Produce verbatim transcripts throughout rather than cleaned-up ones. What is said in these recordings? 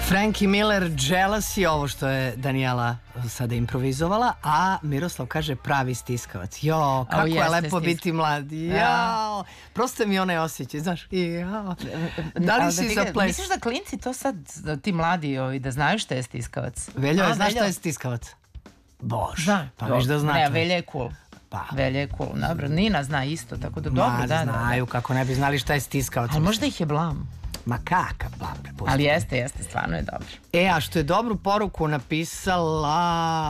Frankie Miller, Jealousy, ovo što je Danijela sada improvizovala, a Miroslav kaže pravi stiskavac. Jo, kako je lepo biti mlad. Jo, prosto mi onaj osjećaj, znaš. Jo. Da li si za ples? Misliš da klinci to sad, ti mladi, da znaju šta je stiskavac? Veljo, znaš šta je stiskavac? Bože, pa viš da znate. Ne, Velja je cool. Velja je cool, dobro. Nina zna isto, tako da dobro, da, da. Znaju, kako ne bi znali šta je stiskavac. Ali možda ih je blam. Ma kakav blam, prepustite. Ali jeste, jeste, stvarno je dobro. E, a što je dobru poruku napisala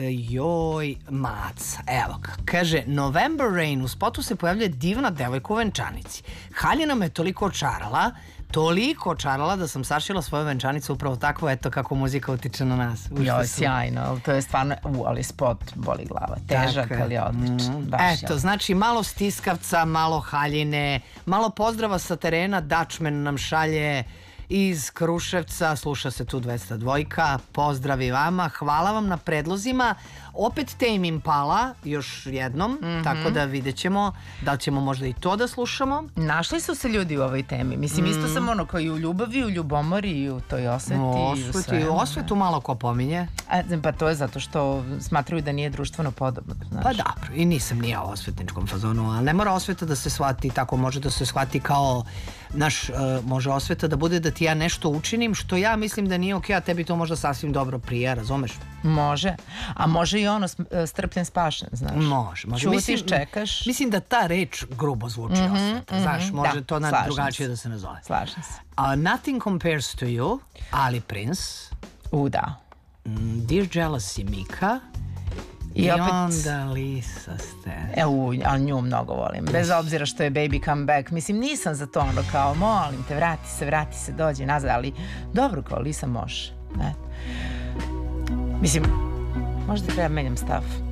joj Maca, evo ga, kaže November Rain, u spotu se pojavlja divna devojka u venčanici. Haljina me toliko očarala, toliko očarala da sam sašila svoju venčanicu upravo takvo, eto kako muzika utiče na nas. Jo, sjajno, to je stvarno, u, ali spot boli glava, težak, ali odličan. Eto, znači malo stiskavca, malo haljine, malo pozdrava sa terena, Dutchman nam šalje iz Kruševca, sluša se tu dvesta dva, pozdravi vama, hvala vam na predlozima, opet Tame Impala još jednom, mm-hmm. tako da vidjet ćemo da li ćemo možda i to da slušamo. Našli su se ljudi u ovoj temi, mislim mm. isto sam ono koji u ljubavi, u ljubomori i u toj osveti. Osveti, i u osvetu malo ko pominje. A, pa to je zato što smatraju da nije društveno podobno. Znaš. Pa dobro, i nisam nije o osvetničkom fazonu, ali ne mora osveta da se shvati tako, može da se shvati kao naš, uh, može osveta da bude da ti ja nešto učinim što ja mislim da nije okej, a tebi to možda sasvim dobro prija, razumeš? Može, a može i ono strpljen spašen, znaš. Može, može. Čutiš, mislim, čekaš. Mislim da ta reč grubo zvuči mm-hmm, osveta, mm-hmm, znaš, može da, to na drugačije da se nazove. Slažem se. Uh, Nothing Compares to You, Ali Prince. U, da. Mm, Dear Jealousy, Mika. I, I opet, onda Lisa Stan. Evo, ali nju mnogo volim. Bez obzira što je Baby Come Back. Mislim, nisam za to ono kao, molim te, vrati se, vrati se, dođi nazad, ali dobro kao Lisa može. Ne? Mislim, možda treba menjam stav.